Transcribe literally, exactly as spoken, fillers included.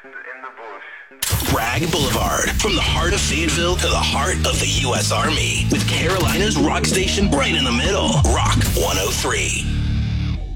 in the bush. Bragg Boulevard, from the heart of Fayetteville to the heart of the U S Army, with Carolina's rock station right in the middle. Rock one oh three.